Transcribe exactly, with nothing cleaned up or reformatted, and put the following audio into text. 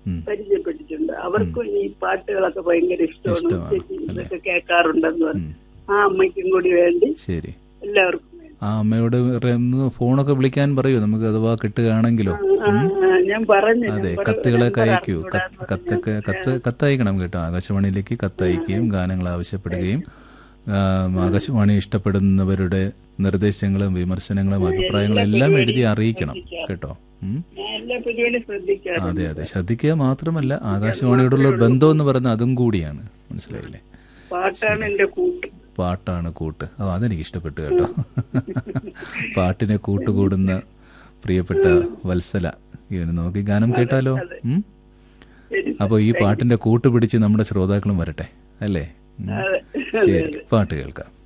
പരിചയപ്പെട്ടിട്ടുണ്ട്. അവർക്കും ഈ പാട്ടുകളൊക്കെ ഭയങ്കര ഇഷ്ടമാണ്, ഇതൊക്കെ കേൾക്കാറുണ്ടെന്ന് പറഞ്ഞു. ആ അമ്മയ്ക്കും കൂടി വേണ്ടി ശരി, എല്ലാവർക്കും ആ അമ്മയോട് ഫോണൊക്കെ വിളിക്കാൻ പറയൂ, നമുക്ക് അഥവാ കിട്ടുകയാണെങ്കിലോ. ഞാൻ പറഞ്ഞു. അതെ, കത്തുകളൊക്കെ അയക്കൂ. കത്തൊക്കെ കത്ത് കത്തയക്കണം കേട്ടോ. ആകാശവാണിയിലേക്ക് കത്തയക്കുകയും ഗാനങ്ങൾ ആവശ്യപ്പെടുകയും ആകാശവാണി ഇഷ്ടപ്പെടുന്നവരുടെ നിർദ്ദേശങ്ങളും വിമർശനങ്ങളും അഭിപ്രായങ്ങളും എല്ലാം എഴുതി അറിയിക്കണം കേട്ടോ. അതെ അതെ, ശ്രദ്ധിക്കുക മാത്രമല്ല ആകാശവാണിയോടുള്ള ബന്ധം എന്ന് പറയുന്നത് അതും കൂടിയാണ്. മനസ്സിലായില്ലേ? പാട്ടാണ് എന്റെ കൂട്ട്. പാട്ടാണ് കൂട്ട്. ഓ, അതെനിക്ക് ഇഷ്ടപ്പെട്ടു കേട്ടോ. പാട്ടിനെ കൂട്ടുകൂടുന്ന പ്രിയപ്പെട്ട വത്സല, നമുക്ക് ഈ ഗാനം കേട്ടാലോ? അപ്പോൾ ഈ പാട്ടിന്റെ കൂട്ടുപിടിച്ച് നമ്മുടെ ശ്രോതാക്കളും വരട്ടെ അല്ലേ? ശരി, പാട്ട് കേൾക്കാം.